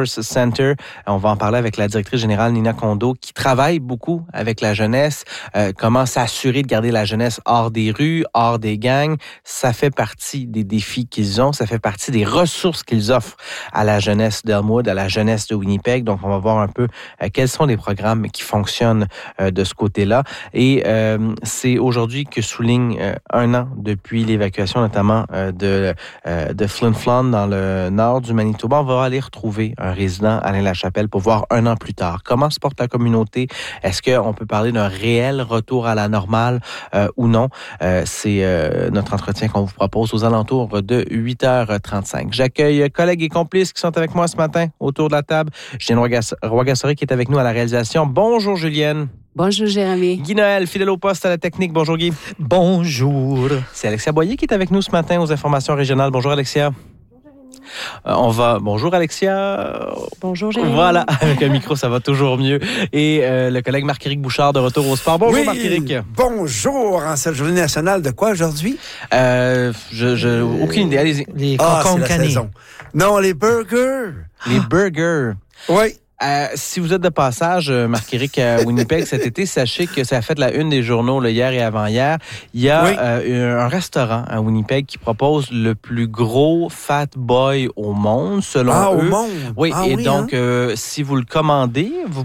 Resource Center. On va en parler avec la directrice générale Nina Kondo qui travaille beaucoup avec la jeunesse. Comment s'assurer de garder la jeunesse hors des rues, hors des gangs. Ça fait partie des défis qu'ils ont. Ça fait partie des ressources qu'ils offrent à la jeunesse d'Elmwood, à la jeunesse de Winnipeg. Donc, on va voir un peu quels sont les programmes qui fonctionnent de ce côté-là. Et c'est aujourd'hui que souligne un an depuis l'évacuation, notamment de Flin Flon dans le nord du Manitoba. On va aller retrouver un résident, Alain Lachapelle, pour voir un an plus tard comment se porte la communauté. Est-ce qu'on peut parler d'un réel retour à la normale ou non? C'est notre entretien qu'on vous propose aux alentours de 8h35. J'accueille collègues et complices qui sont avec moi ce matin autour de la table. Julienne Roy-Gassori qui est avec nous à la réalisation. Bonjour Julienne. Bonjour Jérémy. Guy Noël, fidèle au poste à la technique. Bonjour Guy. Bonjour. C'est Alexia Boyer qui est avec nous ce matin aux informations régionales. Bonjour Alexia. Bonjour Alexia. Bonjour Jérémy. Voilà, avec un micro, ça va toujours mieux. Et le collègue Marc-Éric Bouchard de retour au sport. Bonjour Marc-Éric. Bonjour, en cette journée nationale de quoi aujourd'hui? Aucune idée, allez-y. Les cocons canés. Non, les burgers. Les burgers. Oui. Si vous êtes de passage, Marc-Éric, à Winnipeg cet été, sachez que ça a fait la une des journaux hier et avant-hier. Il y a un restaurant à Winnipeg qui propose le plus gros Fat Boy au monde, selon eux. Au monde? Oui, donc, si vous le commandez, vous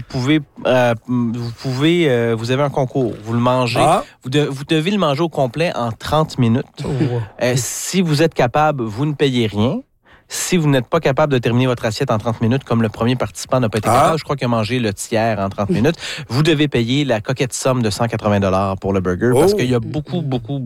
avez un concours. Vous le mangez. Vous devez le manger au complet en 30 minutes. Si vous êtes capable, vous ne payez rien. Si vous n'êtes pas capable de terminer votre assiette en 30 minutes, comme le premier participant n'a pas été capable, je crois qu'il a mangé le tiers en 30 minutes, vous devez payer la coquette somme de 180 $ pour le burger parce qu'il y a beaucoup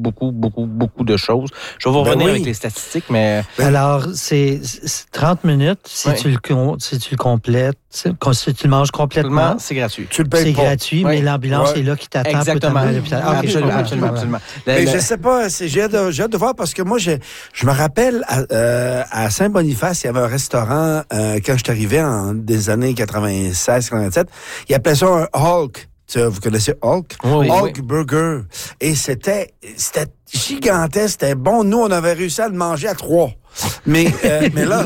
de choses. Je vais vous revenir avec les statistiques, mais... Alors, c'est 30 minutes si tu le complètes. Si tu le manges complètement, c'est gratuit. Tu le payes c'est pas. gratuit, mais l'ambulance est là qui t'attend. Exactement. Pour t'amener à l'hôpital. Absolument. Mais je sais pas, j'ai hâte de voir parce que moi, je me rappelle à Saint-Boniface, il y avait un restaurant quand je suis arrivé en des années 96-97. Il appelait ça un Hulk. Vous connaissez Hulk? Hulk Burger. Et c'était gigantesque, c'était bon. Nous, on avait réussi à le manger à 3. Mais là,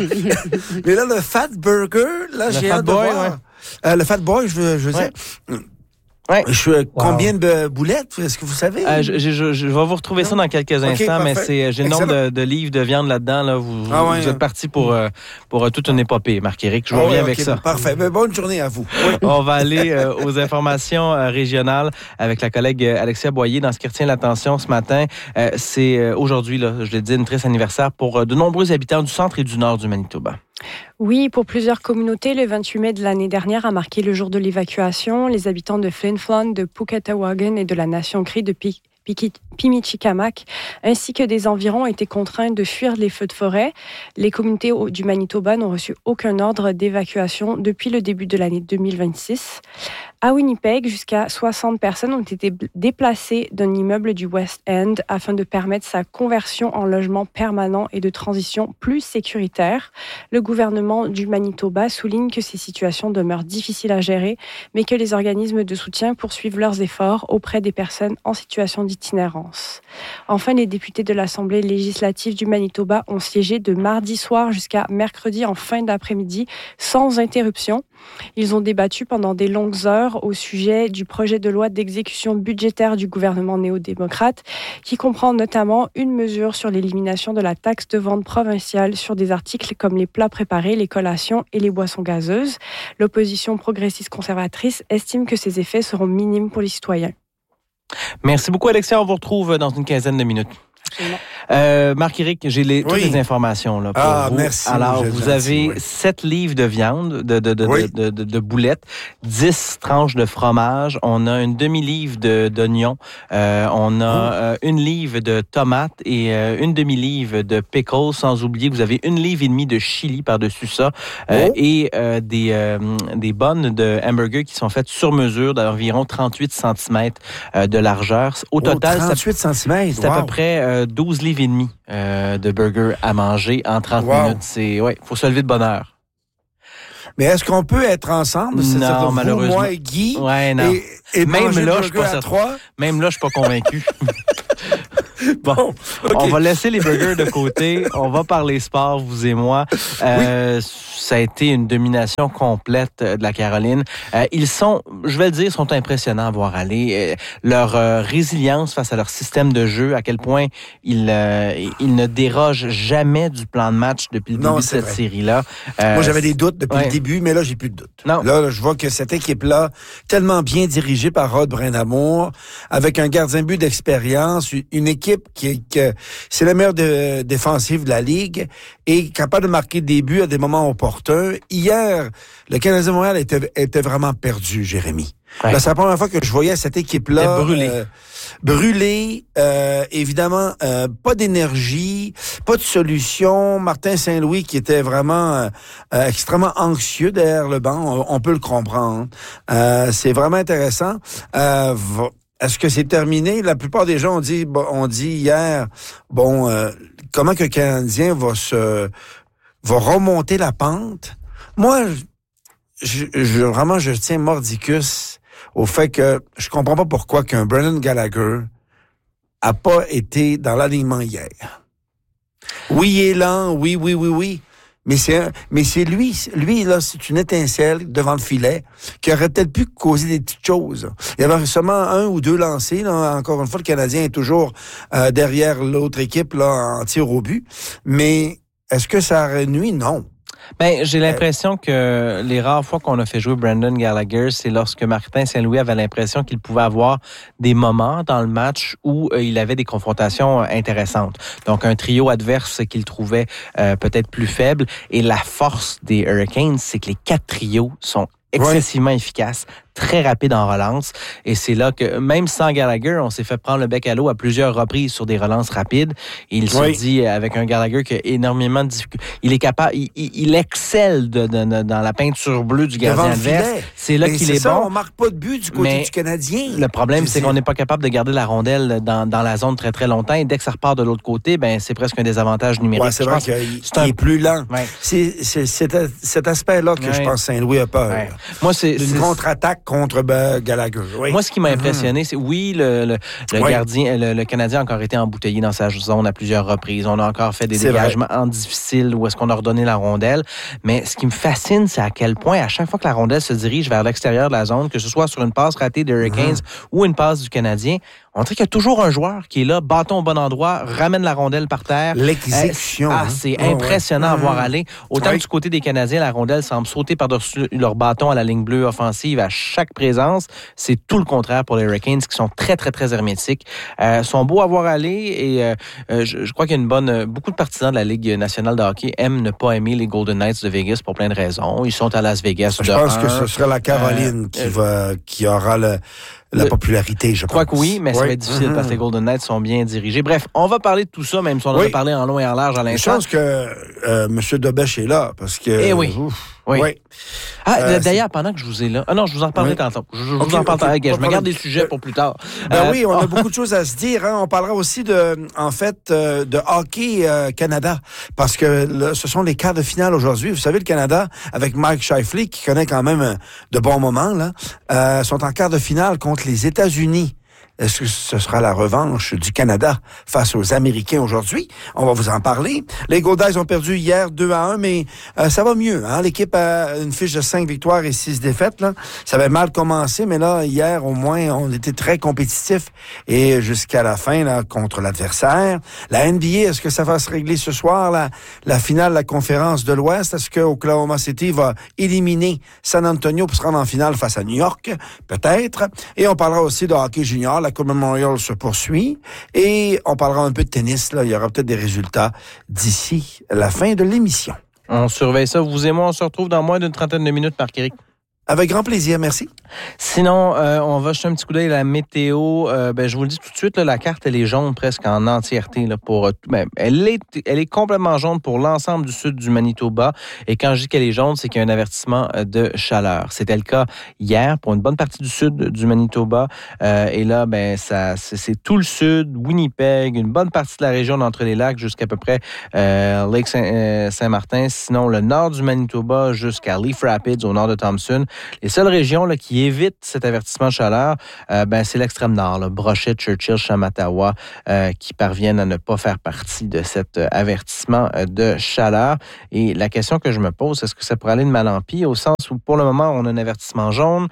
le Fat Burger, là, j'ai hâte de voir. Le Fat Boy, je veux dire. Ouais. Combien de boulettes, est-ce que vous savez? Je vais vous retrouver ça dans quelques instants, mais j'ai le nombre de livres de viande là-dedans. Là, vous êtes parti pour toute une épopée, Marc-Éric. Je reviens avec ça. Parfait. Mais bonne journée à vous. Oui. On va aller aux informations régionales avec la collègue Alexia Boyer. Dans ce qui retient l'attention ce matin, c'est aujourd'hui, là, je l'ai dit, une triste anniversaire pour de nombreux habitants du centre et du nord du Manitoba. Oui, pour plusieurs communautés, le 28 mai de l'année dernière a marqué le jour de l'évacuation. Les habitants de Flin Flon, de Pukatawagan et de la Nation Cree de Pimichikamak, ainsi que des environs, ont été contraints de fuir les feux de forêt. Les communautés du Manitoba n'ont reçu aucun ordre d'évacuation depuis le début de l'année 2026. À Winnipeg, jusqu'à 60 personnes ont été déplacées d'un immeuble du West End afin de permettre sa conversion en logement permanent et de transition plus sécuritaire. Le gouvernement du Manitoba souligne que ces situations demeurent difficiles à gérer, mais que les organismes de soutien poursuivent leurs efforts auprès des personnes en situation d'itinérance. Enfin, les députés de l'Assemblée législative du Manitoba ont siégé de mardi soir jusqu'à mercredi en fin d'après-midi sans interruption. Ils ont débattu pendant des longues heures au sujet du projet de loi d'exécution budgétaire du gouvernement néo-démocrate qui comprend notamment une mesure sur l'élimination de la taxe de vente provinciale sur des articles comme les plats préparés, les collations et les boissons gazeuses. L'opposition progressiste conservatrice estime que ces effets seront minimes pour les citoyens. Merci beaucoup, Alexia. On vous retrouve dans une quinzaine de minutes. Absolument. Marc-Éric, j'ai toutes les informations là, pour vous. Merci. Alors, vous avez 7 livres de viande, de boulettes, 10 tranches de fromage, on a une demi-livre d'oignons, on a une livre de tomates et une demi-livre de pickles, sans oublier que vous avez une livre et demie de chili par-dessus ça, et des bonnes de hamburger qui sont faites sur mesure d'environ 38 cm de largeur. Au total, 38 cm, c'est à peu près 12 livres et demi de burgers à manger en 30 minutes. Faut se lever de bonne heure. Mais est-ce qu'on peut être ensemble? Non, malheureusement. Moi et Guy. Ouais, non. Et même manger là, le burger à 3? Même là, je suis pas convaincu. Bon, okay. On va laisser les burgers de côté. On va parler sport, vous et moi. Ça a été une domination complète de la Caroline. Ils sont, je vais le dire, sont impressionnants à voir aller. Leur résilience face à leur système de jeu, à quel point ils ne dérogent jamais du plan de match depuis le début de cette série-là. Moi, j'avais des doutes depuis le début, mais là, j'ai plus de doutes. Non. Là, je vois que cette équipe-là, tellement bien dirigée par Rod Brindamour, avec un gardien de but d'expérience, une équipe qui c'est la meilleure défensive de la Ligue et capable de marquer des buts à des moments opportuns. Hier, le Canadien de Montréal était vraiment perdu, Jérémy. Ouais. Là, c'est la première fois que je voyais cette équipe-là brûlée, évidemment, pas d'énergie, pas de solution. Martin Saint-Louis qui était vraiment extrêmement anxieux derrière le banc, on peut le comprendre. C'est vraiment intéressant. Est-ce que c'est terminé? La plupart des gens ont dit hier, comment que le Canadien va remonter la pente? Moi, je tiens mordicus au fait que je comprends pas pourquoi qu'un Brendan Gallagher a pas été dans l'alignement hier. Oui, il est lent, oui. Mais c'est lui, là, c'est une étincelle devant le filet qui aurait peut-être pu causer des petites choses. Il y avait seulement 1 ou 2 lancés, là. Encore une fois, le Canadien est toujours derrière l'autre équipe, là, en tir au but. Mais est-ce que ça aurait nuit? Non. Ben, j'ai l'impression que les rares fois qu'on a fait jouer Brendan Gallagher, c'est lorsque Martin Saint-Louis avait l'impression qu'il pouvait avoir des moments dans le match où il avait des confrontations intéressantes. Donc, un trio adverse qu'il trouvait peut-être plus faible. Et la force des Hurricanes, c'est que les 4 trios sont excessivement efficaces, très rapides en relance. Et c'est là que, même sans Gallagher, on s'est fait prendre le bec à l'eau à plusieurs reprises sur des relances rapides. Et il se dit, avec un Gallagher qui a énormément de difficultés, il est capable, il excelle dans la peinture bleue du gardien adverse. C'est là qu'il est bon. On marque pas de but du côté du Canadien. Le problème, c'est qu'on n'est pas capable de garder la rondelle dans la zone très, très longtemps. Et dès que ça repart de l'autre côté, ben c'est presque un désavantage numérique. Ouais, c'est vrai qu'il est plus lent. Ouais. C'est cet aspect-là que je pense Saint-Louis a peur. Ouais. Moi, c'est une contre-attaque contre Gallagher. Oui. Moi, ce qui m'a impressionné, c'est le gardien, le Canadien a encore été embouteillé dans sa zone à plusieurs reprises. On a encore fait des dégagements difficiles où est-ce qu'on a redonné la rondelle. Mais ce qui me fascine, c'est à quel point, à chaque fois que la rondelle se dirige vers l'extérieur de la zone, que ce soit sur une passe ratée des Hurricanes ou une passe du Canadien, on dirait qu'il y a toujours un joueur qui est là, bâton au bon endroit, ramène la rondelle par terre. L'exécution. C'est impressionnant à voir aller. Autant que du côté des Canadiens, la rondelle semble sauter par-dessus leur bâton à la ligne bleue offensive à chaque présence. C'est tout le contraire pour les Hurricanes qui sont très, très, très hermétiques. Sont beaux à voir aller et je crois qu'il y a beaucoup de partisans de la Ligue nationale de hockey aiment ne pas aimer les Golden Knights de Vegas pour plein de raisons. Ils sont à Las Vegas. Je pense que ce serait la Caroline qui aura la popularité, je crois que oui, mais ça va être difficile parce que les Golden Knights sont bien dirigés. Bref, on va parler de tout ça, même si on en a parlé en long et en large à l'instant. Je pense que M. Dobèche est là, parce que... Eh oui. Oui. D'ailleurs, pendant que je vous ai là... Ah non, je vous en reparlerai tantôt. Je vous en parlerai. Je me garde des sujets pour plus tard. Oui, on a beaucoup de choses à se dire. Hein. On parlera aussi de Hockey Canada, parce que ce sont les quarts de finale aujourd'hui. Vous savez, le Canada, avec Mike Scheifele, qui connaît quand même de bons moments, là, sont en quart de finale contre les États-Unis. Est-ce que ce sera la revanche du Canada face aux Américains aujourd'hui? On va vous en parler. Les Golden ont perdu hier 2-1, mais ça va mieux. Hein? L'équipe a une fiche de 5 victoires et 6 défaites. Là. Ça avait mal commencé, mais là, hier, au moins, on était très compétitifs et jusqu'à la fin là, contre l'adversaire. La NBA, est-ce que ça va se régler ce soir, la finale de la conférence de l'Ouest? Est-ce que Oklahoma City va éliminer San Antonio pour se rendre en finale face à New York? Peut-être. Et on parlera aussi de hockey junior. La Coupe Memorial se poursuit et on parlera un peu de tennis. Là. Il y aura peut-être des résultats d'ici la fin de l'émission. On surveille ça. Vous et moi, on se retrouve dans moins d'une trentaine de minutes, Marc-Éric. Avec grand plaisir, merci. Sinon, on va jeter un petit coup d'œil à la météo. Je vous le dis tout de suite, là, la carte, elle est jaune presque en entièreté. Là, elle est complètement jaune pour l'ensemble du sud du Manitoba. Et quand je dis qu'elle est jaune, c'est qu'il y a un avertissement de chaleur. C'était le cas hier pour une bonne partie du sud du Manitoba. Et là, c'est tout le sud, Winnipeg, une bonne partie de la région d'entre les lacs jusqu'à peu près Lake Saint-Martin. Sinon, le nord du Manitoba jusqu'à Leaf Rapids, au nord de Thompson. Les seules régions là, qui évitent cet avertissement de chaleur, c'est l'extrême nord, là, Brochet, Churchill, Shamattawa, qui parviennent à ne pas faire partie de cet avertissement de chaleur. Et la question que je me pose, est-ce que ça pourrait aller de mal en pis, au sens où pour le moment, on a un avertissement jaune.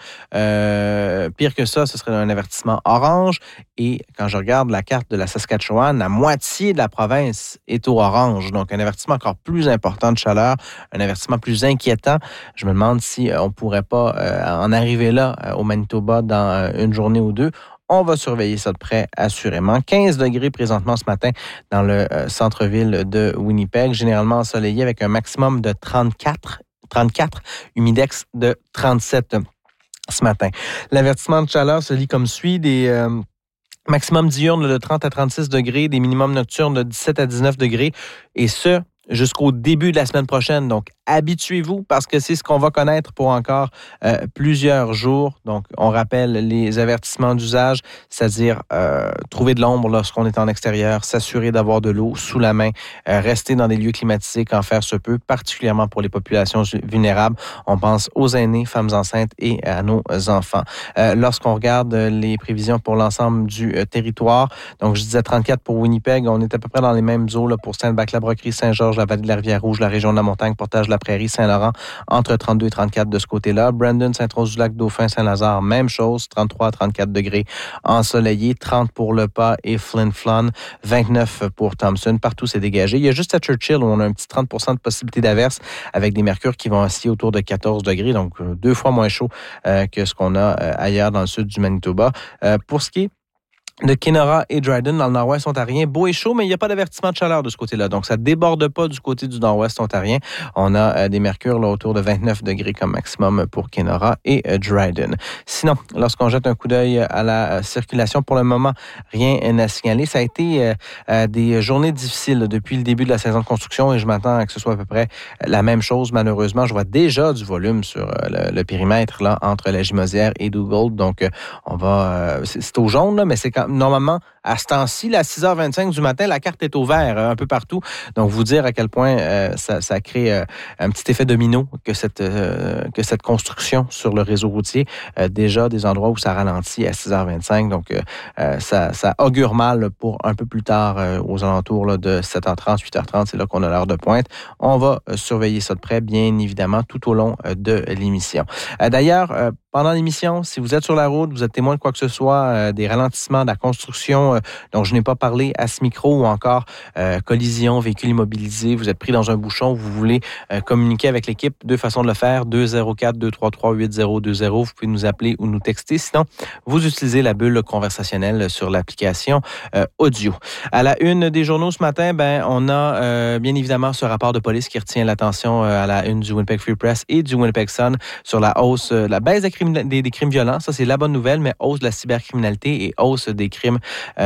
Pire que ça, ce serait un avertissement orange. Et quand je regarde la carte de la Saskatchewan, la moitié de la province est au orange. Donc, un avertissement encore plus important de chaleur, un avertissement plus inquiétant. Je me demande si on ne pourrait pas en arriver là au Manitoba dans une journée ou deux. On va surveiller ça de près, assurément. 15 degrés présentement ce matin dans le centre-ville de Winnipeg, généralement ensoleillé avec un maximum de 34, humidex de 37 ce matin. L'avertissement de chaleur se lit comme suit. Des maximum diurnes de 30 à 36 degrés, des minimums nocturnes de 17 à 19 degrés, et ce, jusqu'au début de la semaine prochaine. Donc, habituez-vous parce que c'est ce qu'on va connaître pour encore plusieurs jours. Donc, on rappelle les avertissements d'usage, c'est-à-dire trouver de l'ombre lorsqu'on est en extérieur, s'assurer d'avoir de l'eau sous la main, rester dans des lieux climatisés quand faire se peut, particulièrement pour les populations vulnérables. On pense aux aînés, femmes enceintes et à nos enfants. Lorsqu'on regarde les prévisions pour l'ensemble du territoire, donc je disais 34 pour Winnipeg, on est à peu près dans les mêmes eaux là, pour Saint-Lac-la-Broquerie, Saint-Georges, la vallée de la Rivière-Rouge, la région de la Montagne, Portage-la-Prairie, Saint-Laurent, entre 32 et 34 de ce côté-là. Brandon, Sainte-Rose-du-Lac, Dauphin, Saint-Lazare, même chose, 33 à 34 degrés ensoleillé, 30 pour Le Pas et Flin Flon, 29 pour Thompson. Partout, c'est dégagé. Il y a juste à Churchill où on a un petit 30 % de possibilité d'averse avec des mercures qui vont osciller autour de 14 degrés, donc 2 fois moins chaud que ce qu'on a ailleurs dans le sud du Manitoba. Pour ce qui est de Kenora et Dryden dans le nord-ouest ontarien. Beau et chaud, mais il n'y a pas d'avertissement de chaleur de ce côté-là. Donc, ça ne déborde pas du côté du nord-ouest ontarien. On a des mercures là, autour de 29 degrés comme maximum pour Kenora et Dryden. Sinon, lorsqu'on jette un coup d'œil à la circulation, pour le moment, rien à signaler. Ça a été des journées difficiles là, depuis le début de la saison de construction et je m'attends à que ce soit à peu près la même chose. Malheureusement, je vois déjà du volume sur le périmètre là, entre la Gimosière et Dugald. Donc, on va... c'est au jaune, là, mais c'est quand normalement, à ce temps-ci, à 6h25 du matin, la carte est au vert un peu partout. Donc, vous dire à quel point ça crée un petit effet domino que cette construction sur le réseau routier. Déjà, des endroits où ça ralentit à 6h25. Donc, ça augure mal pour un peu plus tard, aux alentours là, de 7h30, 8h30. C'est là qu'on a l'heure de pointe. On va surveiller ça de près, bien évidemment, tout au long de l'émission. D'ailleurs, pendant l'émission, si vous êtes sur la route, vous êtes témoin de quoi que ce soit, des ralentissements de la construction dont je n'ai pas parlé à ce micro ou encore collision, véhicule immobilisé, vous êtes pris dans un bouchon, vous voulez communiquer avec l'équipe, deux façons de le faire, 204-233-8020. Vous pouvez nous appeler ou nous texter. Sinon, vous utilisez la bulle conversationnelle sur l'application audio. À la une des journaux ce matin, on a bien évidemment ce rapport de police qui retient l'attention à la une du Winnipeg Free Press et du Winnipeg Sun sur la hausse, la baisse des crimes violents. Ça, c'est la bonne nouvelle, mais hausse de la cybercriminalité et hausse des crimes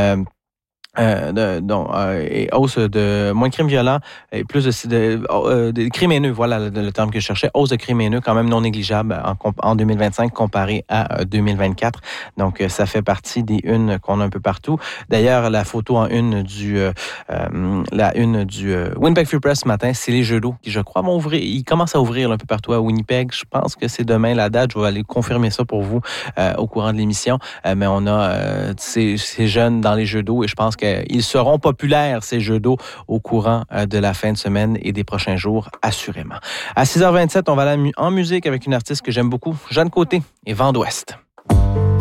et hausse de moins de crimes violents et plus de crimes haineux, voilà le terme que je cherchais, hausse de crimes haineux quand même non négligeable en 2025 comparé à 2024. Donc, ça fait partie des unes qu'on a un peu partout. D'ailleurs, la photo en une du Winnipeg Free Press ce matin, c'est les jeux d'eau qui, je crois, vont ouvrir. Ils commencent à ouvrir un peu partout à Winnipeg. Je pense que c'est demain la date. Je vais aller confirmer ça pour vous au courant de l'émission. Mais on a ces jeunes dans les jeux d'eau et je pense qu'ils seront populaires, ces jeux d'eau, au courant de la fin de semaine et des prochains jours, assurément. À 6h27, on va aller en musique avec une artiste que j'aime beaucoup, Jeanne Côté et Vent d'Ouest.